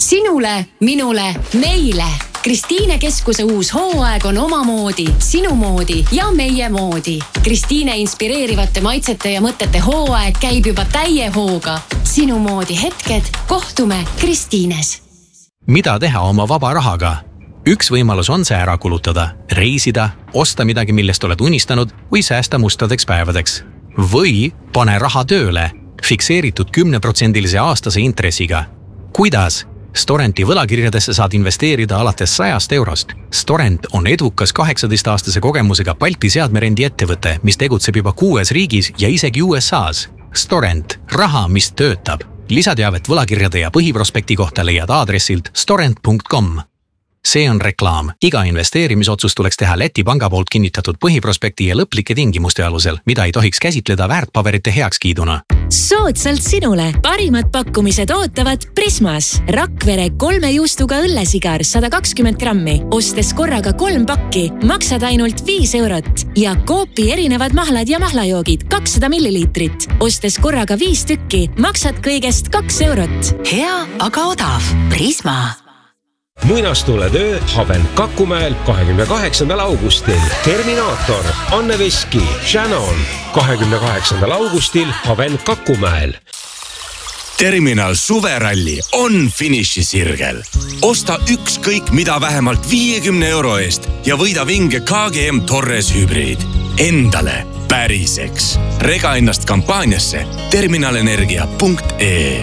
Sinule, minule, meile. Kristiine Keskuse uus hooaeg on omamoodi, sinu moodi ja meie moodi. Kristiine inspireerivate maitsete ja mõtete hooaeg käib juba täie hooga. Sinu moodi hetked, kohtume Kristiines. Mida teha oma vaba rahaga? Üks võimalus on see ära kulutada, reisida, osta midagi, millest oled unistanud või säästa mustadeks päevadeks. Või pane raha tööle, fikseeritud 10% aastase intressiga. Kuidas? Storenti võlakirjadesse saad investeerida alates 100 eurost. Storent on edukas 18-aastase kogemusega Balti seadmerendi ettevõte, mis tegutseb juba 6 riigis ja isegi USA's. Storent, raha, mis töötab. Lisateavet võlakirjade ja põhiprospekti kohta leiad aadressilt storent.com. See on reklaam. Iga investeerimisotsus tuleks teha Läti panga poolt kinnitatud põhiprospekti ja lõplike tingimuste alusel, mida ei tohiks käsitleda väärtpaberite heakskiiduna. Soodsalt sinule parimad pakkumised ootavad Prismas. Rakvere 3 juustuga õllesigar 120 grammi. Ostes korraga 3 pakki, maksad ainult 5 eurot. Ja Coopi erinevad mahlad ja mahlajoogid 200 milliliitrit. Ostes korraga 5 tükki, maksad kõigest 2 eurot. Hea, aga odav. Prisma. Muinastule töö Haven Kakumäel 28. augustil. Terminaator, Anne Veski, Shannon 28. augustil Haven Kakumäel. Terminal suveralli on finišisirgel. Osta ükskõik mida vähemalt 50 euro eest ja võida vinge KGM Torres hübriid. Endale päriseks. Rega ennast kampaaniasse terminalenergia.ee.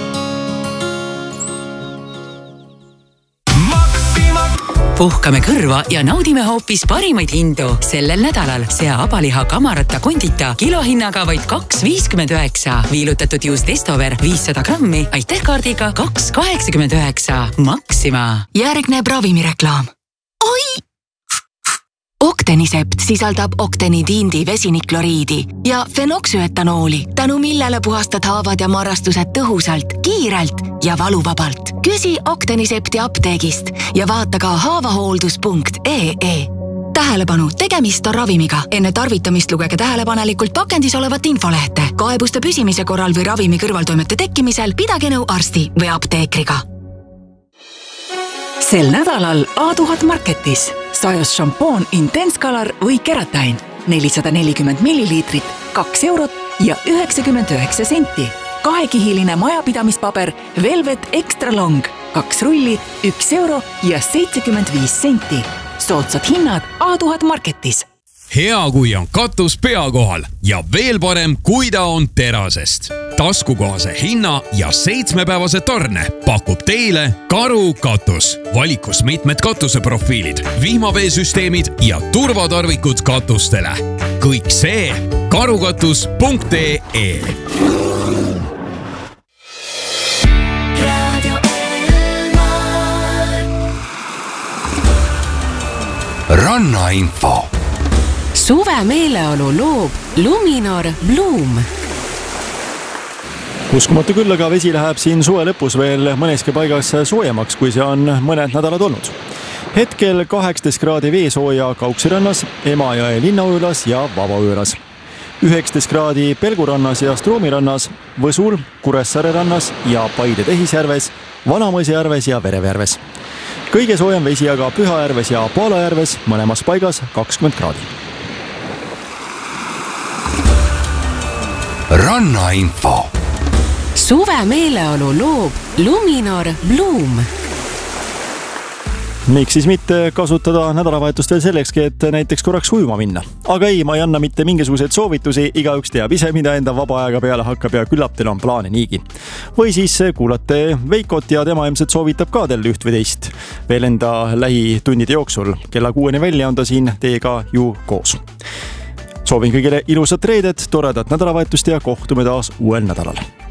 Puhkame kõrva ja naudime hoopis parimaid hindu. Sellel nädalal sea abaliha kamarata kondita kilohinnaga vaid 2,59. Viilutatud juust Estover 500 grammi, aitäh kaardiga 2,89. Maxima. Järgneb ravimireklaam. Oi! Octenisept sisaldab oktenidiindi vesinikloriidi ja fenoksüetanooli, tänu millele puhastad haavad ja marrastused tõhusalt, kiirelt ja valuvabalt. Küsi Octenisepti apteegist ja vaata ka haavahooldus.ee. Tähelepanu, tegemist on ravimiga. Enne tarvitamist lugege tähelepanelikult pakendis olevat infolehte. Kaebuste püsimise korral või ravimi kõrvaltoimete tekkimisel pidage nõu arsti või apteekriga. Sel nädalal A1000 Marketis. Sajos šampoon Intense Color või Keratin 440 milliliitrit, 2 eurot ja 99 senti. 2-kihiline majapidamispaber Velvet Extra Long, 2 rulli, 1 euro ja 75 senti. Soodsad hinnad A1000 Marketis. Hea, kui on katus pea kohal ja veel parem, kui ta on terasest. Taskukohase hinna ja 7-päevase tarne pakub teile Karu katus. Valikus mitmed katuseprofiilid, vihmaveesüsteemid ja turvatarvikud katustele. Kõik see karukatus.ee. Rannainfo. Suve meeleolu loob Luminor Bloom. Uskumatu küll, aga vesi läheb siin suve lõpus veel mõneski paigas soojemaks, kui see on mõned nädalad olnud. Hetkel 18 kraadi veesooja Kauksirannas, Emajõe linnaujulas ja Vabaõõras. 19 kraadi Pelgurannas ja Stroomirannas, Võsul, Kuressaare rannas ja Paide Tehisjärves, Vanamõisjärves ja Verevjärves. Kõige soojem vesi aga Pühajärves ja Paalajärves, mõlemas paigas 20 kraadi. Rannainfo. Suve meeleolu loob Luminor Bloom. Miks siis mitte kasutada nädalavahetust veel sellekski, et näiteks korraks ujuma minna. Aga ei, ma ei anna mitte mingisuguseid soovitusi, igaüks teab ise, mida enda vaba aega peale hakkab ja küllap teil on plaane niigi. Või siis kuulate Veikot ja tema ilmselt soovitab ka teil üht või teist veel enda lähitunnide jooksul. Kella 6 välja on ta siin teiega ju koos. Soovin kõigile ilusat reedet, toredat nädalavahetust ja kohtume taas uuel nädalal.